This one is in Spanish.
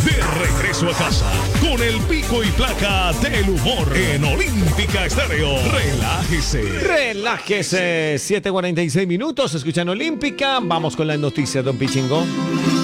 De regreso a casa con el pico y placa del humor en Olímpica Estéreo. Relájese. Relájese. 7:46 minutos. Escuchan Olímpica. Vamos con las noticias, don Pichingo.